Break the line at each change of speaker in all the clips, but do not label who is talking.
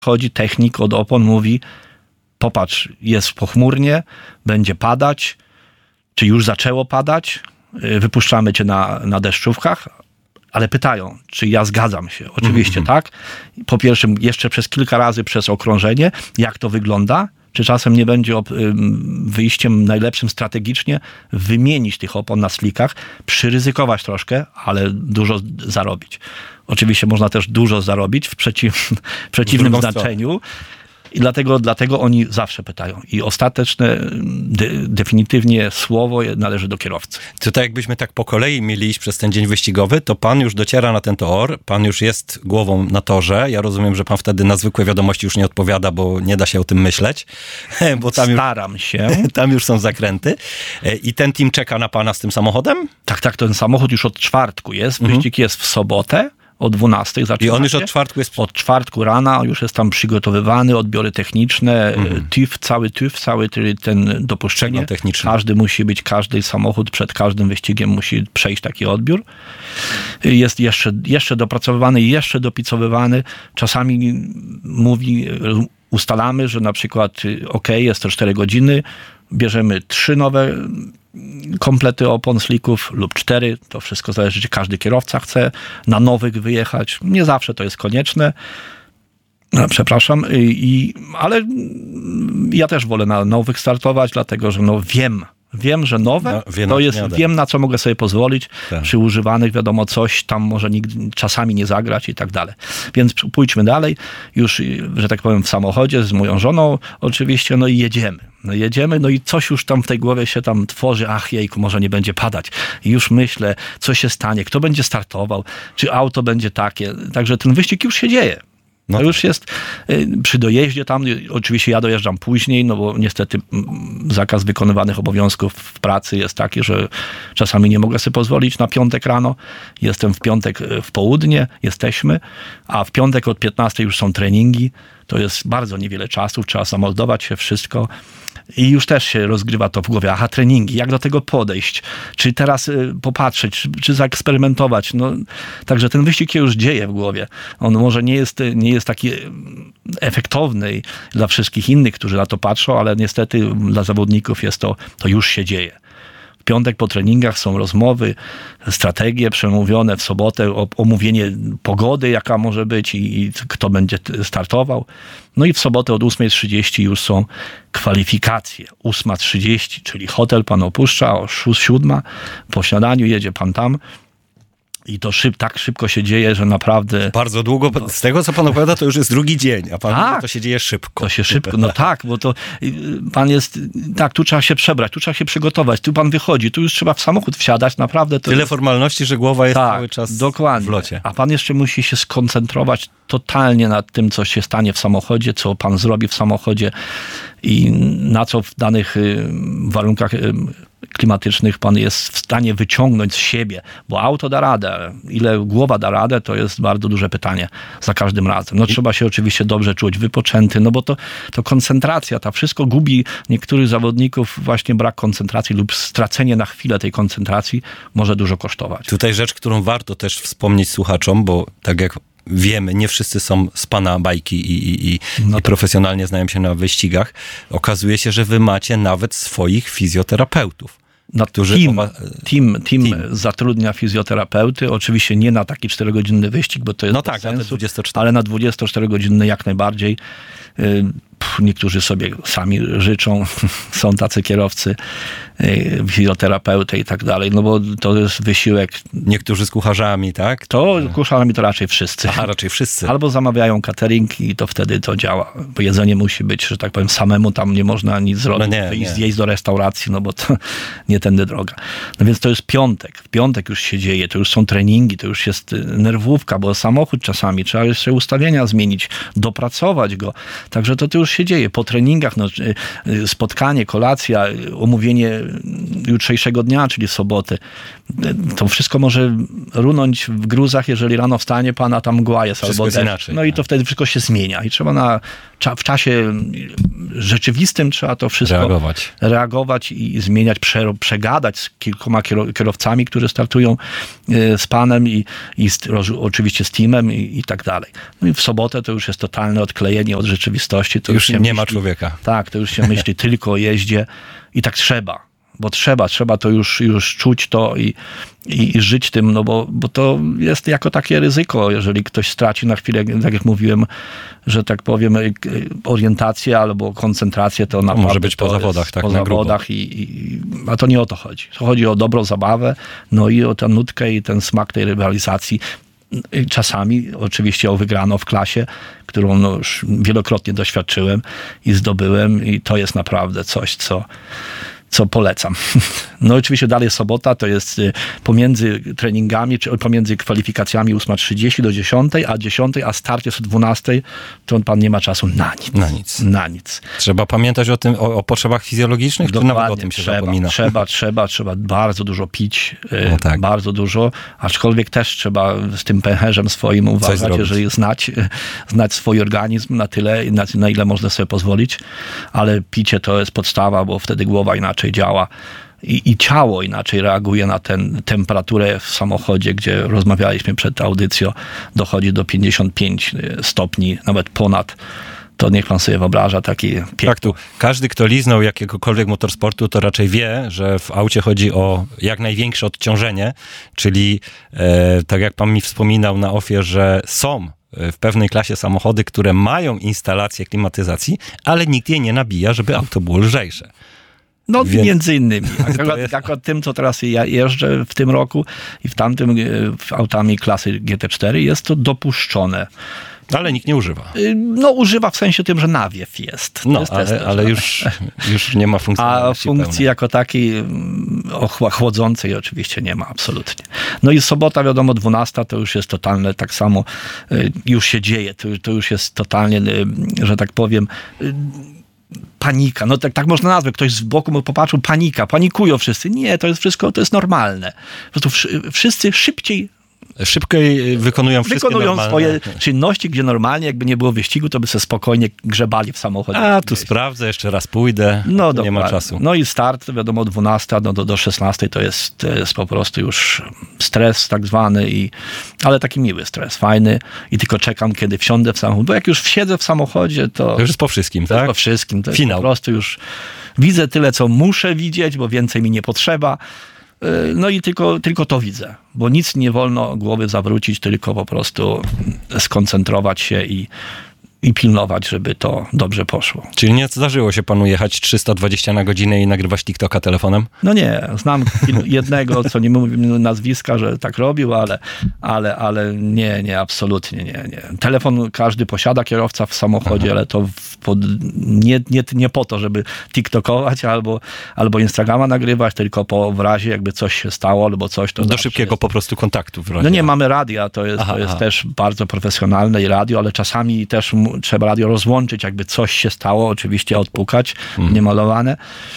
Chodzi technik od opon, mówi, popatrz, jest pochmurnie, będzie padać, czy już zaczęło padać, wypuszczamy cię na deszczówkach, ale pytają, czy ja zgadzam się. Oczywiście tak. Po pierwsze, jeszcze przez kilka razy przez okrążenie, jak to wygląda, czy czasem nie będzie wyjściem najlepszym strategicznie wymienić tych opon na slickach, przyryzykować troszkę, ale dużo zarobić. Oczywiście można też dużo zarobić w przeciwnym znaczeniu. I dlatego oni zawsze pytają. I ostateczne, definitywnie słowo należy do kierowcy.
Tutaj jakbyśmy tak po kolei mieli iść przez ten dzień wyścigowy, to pan już dociera na ten tor, pan już jest głową na torze. Ja rozumiem, że pan wtedy na zwykłe wiadomości już nie odpowiada, bo nie da się o tym myśleć. Bo tam
Staram się.
Tam już są zakręty. I ten team czeka na pana z tym samochodem?
Tak, ten samochód już od czwartku jest. Wyścig jest w sobotę. O 12 zaczyna.
I on już od czwartku jest...
Od czwartku rana już jest tam przygotowywany, odbiory techniczne, cały ten dopuszczenie. Każdy musi być, każdy samochód przed każdym wyścigiem musi przejść taki odbiór. Jest jeszcze dopracowywany, jeszcze dopicowywany. Czasami ustalamy, że na przykład jest to 4 godziny, bierzemy 3 nowe komplety opon slicków lub 4, to wszystko zależy, czy każdy kierowca chce na nowych wyjechać. Nie zawsze to jest konieczne. Przepraszam, ale ja też wolę na nowych startować, dlatego że wiem, że nowe, wiem na co mogę sobie pozwolić. Tak. Przy używanych wiadomo coś, tam może czasami nie zagrać i tak dalej. Więc pójdźmy dalej, już, że tak powiem, w samochodzie z moją żoną oczywiście, i jedziemy. I coś już tam w tej głowie się tam tworzy, jejku, może nie będzie padać. I już myślę, co się stanie, kto będzie startował, czy auto będzie takie. Także ten wyścig już się dzieje. To już jest przy dojeździe tam, oczywiście ja dojeżdżam później, bo niestety zakaz wykonywanych obowiązków w pracy jest taki, że czasami nie mogę sobie pozwolić na piątek rano. Jestem w piątek w południe, a w piątek od 15 już są treningi. To jest bardzo niewiele czasu, trzeba zameldować się, wszystko. I już też się rozgrywa to w głowie. Treningi, jak do tego podejść? Czy teraz popatrzeć, czy zaeksperymentować? Także ten wyścig się już dzieje w głowie. On może nie jest taki efektowny dla wszystkich innych, którzy na to patrzą, ale niestety dla zawodników to już się dzieje. W piątek po treningach są rozmowy, strategie przemówione, w sobotę omówienie pogody, jaka może być i kto będzie startował. I w sobotę od 8:30 już są kwalifikacje. 8:30, czyli hotel pan opuszcza, o 7:00 po śniadaniu jedzie pan tam. I to tak szybko się dzieje, że naprawdę...
Bardzo długo, z tego co pan opowiada, to już jest drugi dzień, a pan to się dzieje szybko.
To się szybko, bo to pan jest... Tak, tu trzeba się przebrać, tu trzeba się przygotować, tu pan wychodzi, tu już trzeba w samochód wsiadać, naprawdę...
Tyle formalności, że głowa jest cały czas
dokładnie.
W locie.
A pan jeszcze musi się skoncentrować totalnie nad tym, co się stanie w samochodzie, co pan zrobi w samochodzie i na co w danych warunkach klimatycznych pan jest w stanie wyciągnąć z siebie, bo auto da radę. Ile głowa da radę, to jest bardzo duże pytanie za każdym razem. Trzeba się oczywiście dobrze czuć, wypoczęty, bo to koncentracja, to wszystko gubi niektórych zawodników, właśnie brak koncentracji lub stracenie na chwilę tej koncentracji może dużo kosztować.
Tutaj rzecz, którą warto też wspomnieć słuchaczom, bo tak jak wiemy, nie wszyscy są z pana bajki i profesjonalnie znają się na wyścigach. Okazuje się, że wy macie nawet swoich fizjoterapeutów.
Team zatrudnia fizjoterapeuty, oczywiście nie na taki 4-godzinny wyścig, bo to jest bez sensu, ale na 24-godzinny jak najbardziej. Niektórzy sobie sami życzą, są tacy kierowcy, fizjoterapeuty i tak dalej, bo to jest wysiłek.
Niektórzy z kucharzami, tak?
Kucharzami to raczej wszyscy.
Raczej wszyscy.
Albo zamawiają catering i to wtedy to działa, bo jedzenie musi być, że tak powiem, samemu tam nie można nic zrobić, zjeść do restauracji, bo to nie tędy droga. Więc to jest piątek. W piątek już się dzieje, to już są treningi, to już jest nerwówka, bo samochód czasami trzeba jeszcze ustawienia zmienić, dopracować go. Także to już się dzieje. Po treningach spotkanie, kolacja, omówienie jutrzejszego dnia, czyli w sobotę. To wszystko może runąć w gruzach, jeżeli rano wstanie pana tam mgła jest albo deszcz. I to wtedy wszystko się zmienia. I trzeba na w czasie rzeczywistym trzeba to wszystko reagować i zmieniać, przegadać z kilkoma kierowcami, którzy startują z panem i oczywiście z teamem i tak dalej. No i w sobotę to już jest totalne odklejenie od rzeczywistości. To
już nie ma człowieka.
Tak, to już się myśli tylko o jeździe i tak trzeba. Bo trzeba to już czuć to i żyć tym, no bo to jest jako takie ryzyko, jeżeli ktoś straci na chwilę, tak jak mówiłem, że tak powiem, orientację albo koncentrację, to naprawdę
może być po zawodach, tak,
po zawodach a to nie o to chodzi. To chodzi o dobrą zabawę, no i o tę nutkę i ten smak tej rywalizacji. Czasami oczywiście o wygraną w klasie, którą już wielokrotnie doświadczyłem i zdobyłem i to jest naprawdę coś, co polecam. No oczywiście dalej sobota, to jest pomiędzy treningami, czy pomiędzy kwalifikacjami 8:30 do 10, a 10, a start jest o 12, to pan nie ma czasu na nic.
Trzeba pamiętać o potrzebach fizjologicznych, czy nawet o tym się zapomina?
Trzeba bardzo dużo pić, bardzo dużo, aczkolwiek też trzeba z tym pęcherzem swoim uważać, jeżeli znać swój organizm na tyle, na ile można sobie pozwolić, ale picie to jest podstawa, bo wtedy głowa inaczej działa. I ciało inaczej reaguje na tę temperaturę w samochodzie, gdzie rozmawialiśmy przed audycją, dochodzi do 55 stopni, nawet ponad. To niech pan sobie wyobraża taki piekło.
Tak, tu każdy, kto liznął jakiegokolwiek motorsportu, to raczej wie, że w aucie chodzi o jak największe odciążenie, czyli tak jak pan mi wspominał na offie, że są w pewnej klasie samochody, które mają instalację klimatyzacji, ale nikt jej nie nabija, żeby auto było lżejsze.
No między innymi. Akurat tym, co teraz ja jeżdżę w tym roku i w tamtym autami klasy GT4 jest to dopuszczone.
Ale nikt nie używa.
No używa w sensie tym, że nawiew jest.
No, ale już nie ma funkcjonalności
a funkcji
pełnej.
jako takiej chłodzącej oczywiście nie ma, absolutnie. No i sobota, wiadomo, 12 to już jest totalne, tak samo już się dzieje. To już jest totalnie, że tak powiem, panika. No tak można nazwać. Ktoś z boku popatrzył, panikują wszyscy. Nie, to jest wszystko, to jest normalne. Po prostu wszyscy szybko wykonują swoje czynności, gdzie normalnie, jakby nie było wyścigu, to by sobie spokojnie grzebali w samochodzie.
A, tu sprawdzę, jeszcze raz pójdę, no, nie ma czasu.
No i start, wiadomo, 12 do 16 to jest po prostu już stres tak zwany, ale taki miły stres, fajny i tylko czekam, kiedy wsiądę w samochód, bo jak już wsiedzę w samochodzie, to
już jest po wszystkim, tak?
Po wszystkim, to
finał.
Jest po prostu już widzę tyle, co muszę widzieć, bo więcej mi nie potrzeba. No i tylko to widzę, bo nic nie wolno głowy zawrócić, tylko po prostu skoncentrować się i pilnować, żeby to dobrze poszło.
Czyli nie zdarzyło się panu jechać 320 na godzinę i nagrywać TikToka telefonem?
No nie, znam jednego, co nie mówię nazwiska, że tak robił, ale nie, absolutnie nie. Telefon każdy posiada, kierowca w samochodzie, ale to nie po to, żeby TikTokować albo Instagrama nagrywać, tylko w razie jakby coś się stało albo coś. To
do szybkiego po prostu kontaktu. W razie.
No nie, mamy radia, to jest też bardzo profesjonalne i radio, ale czasami też trzeba radio rozłączyć, jakby coś się stało, oczywiście odpukać, niemalowane.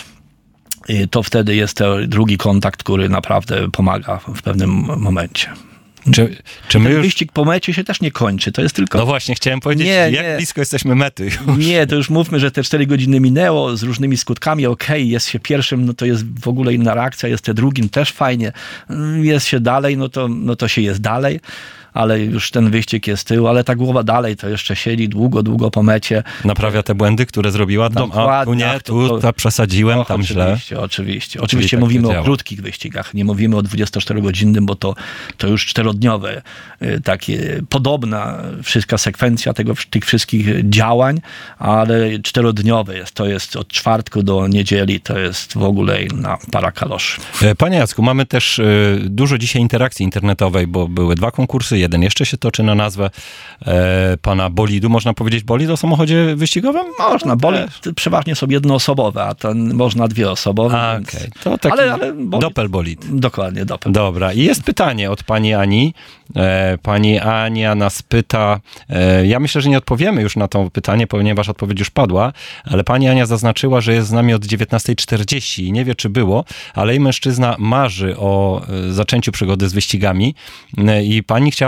I to wtedy jest ten drugi kontakt, który naprawdę pomaga w pewnym momencie. Ten wyścig po mecie się też nie kończy, to jest tylko...
No właśnie, chciałem powiedzieć, jak blisko jesteśmy mety już.
Nie, to już mówmy, że te 4 godziny minęło z różnymi skutkami, jest się pierwszym, no to jest w ogóle inna reakcja, jest te drugim też fajnie, jest się dalej, no to się jest dalej, ale już ten wyścig jest tył, ale ta głowa dalej to jeszcze siedzi długo po mecie.
Naprawia te błędy, które zrobiła? Tu nie, tu przesadziłem, tam źle.
Oczywiście mówimy o krótkich wyścigach, nie mówimy o 24-godzinnym, bo to już 4-dniowe, takie podobna wszystka sekwencja tych wszystkich działań, ale 4-dniowe jest. To jest od czwartku do niedzieli, to jest w ogóle na para kaloszy.
Panie Jacku, mamy też dużo dzisiaj interakcji internetowej, bo były 2 konkursy, jeden jeszcze się toczy na nazwę pana bolidu. Można powiedzieć bolid o samochodzie wyścigowym?
Można. Bolid przeważnie są jednoosobowe, a ten można 2-osobowe.
Okej. To taki doppelbolid.
Dokładnie, doppelbolid.
Dobra. I jest pytanie od pani Ani. Pani Ania nas pyta, ja myślę, że nie odpowiemy już na to pytanie, ponieważ odpowiedź już padła, ale pani Ania zaznaczyła, że jest z nami od 19:40 i nie wie, czy było, ale jej mężczyzna marzy o zaczęciu przygody z wyścigami i pani chciałaby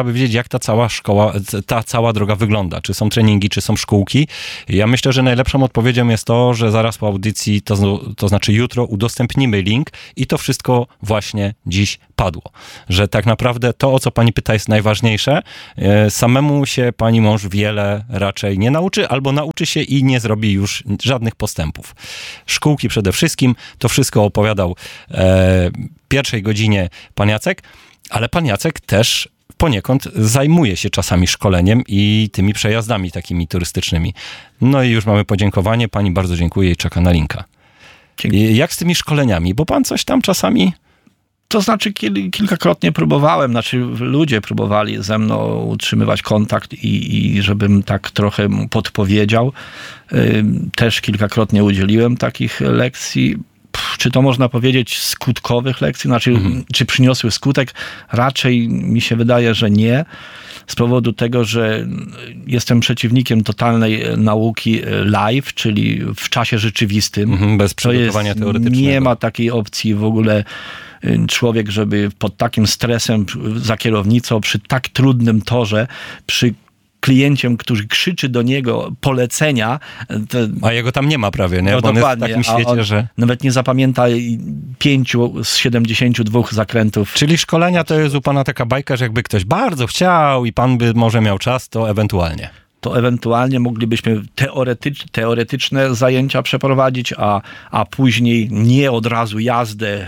trzeba by wiedzieć, jak ta cała szkoła, ta cała droga wygląda. Czy są treningi, czy są szkółki. Ja myślę, że najlepszą odpowiedzią jest to, że zaraz po audycji, to znaczy jutro, udostępnimy link i to wszystko właśnie dziś padło. Że tak naprawdę to, o co pani pyta, jest najważniejsze. Samemu się pani mąż wiele raczej nie nauczy, albo nauczy się i nie zrobi już żadnych postępów. Szkółki przede wszystkim, to wszystko opowiadał w pierwszej godzinie pan Jacek, ale pan Jacek też poniekąd zajmuje się czasami szkoleniem i tymi przejazdami takimi turystycznymi. No i już mamy podziękowanie. Pani bardzo dziękuję i czeka na linka. Dziękuję. Jak z tymi szkoleniami? Bo pan coś tam czasami...
To znaczy kilkakrotnie próbowałem, ludzie próbowali ze mną utrzymywać kontakt i żebym tak trochę podpowiedział. Też kilkakrotnie udzieliłem takich lekcji. Czy to można powiedzieć skutkowych lekcji? Czy przyniosły skutek? Raczej mi się wydaje, że nie. Z powodu tego, że jestem przeciwnikiem totalnej nauki live, czyli w czasie rzeczywistym.
Bez przygotowania teoretycznego.
Nie ma takiej opcji w ogóle. Człowiek, żeby pod takim stresem za kierownicą, przy tak trudnym torze, przy klienciem, który krzyczy do niego polecenia.
A jego tam nie ma prawie, nie?
No
bo
dokładnie,
on jest w takim świecie, że...
Nawet nie zapamięta 5 z 72 zakrętów.
Czyli szkolenia to jest u pana taka bajka, że jakby ktoś bardzo chciał i pan by może miał czas, to ewentualnie.
To ewentualnie moglibyśmy teoretyczne zajęcia przeprowadzić, a później nie od razu jazdę,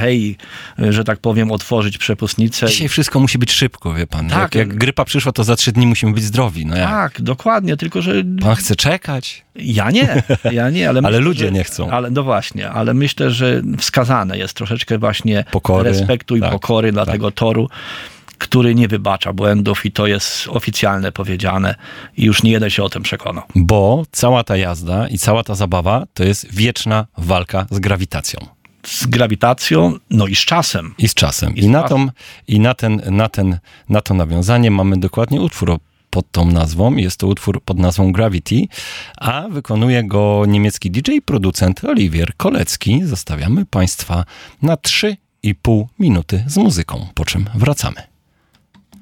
że tak powiem, otworzyć przepustnicę.
Dzisiaj wszystko musi być szybko, wie pan.
Tak.
Jak grypa przyszła, to za 3 dni musimy być zdrowi. No jak?
Tak, dokładnie, tylko że...
Pan chce czekać?
Ja nie, ale
myślę,
ludzie
nie chcą.
No właśnie, ale myślę, że wskazane jest troszeczkę właśnie
pokory,
respektu i pokory dla tego toru, który nie wybacza błędów i to jest oficjalne powiedziane i już nie jeden się o tym przekonał.
Bo cała ta jazda i cała ta zabawa to jest wieczna walka z grawitacją.
Z grawitacją, no i z czasem.
I z czasem. Na to nawiązanie mamy dokładnie utwór pod tą nazwą. Jest to utwór pod nazwą Gravity, a wykonuje go niemiecki DJ i producent Oliwier Kolecki. Zostawiamy państwa na 3,5 minuty z muzyką, po czym wracamy.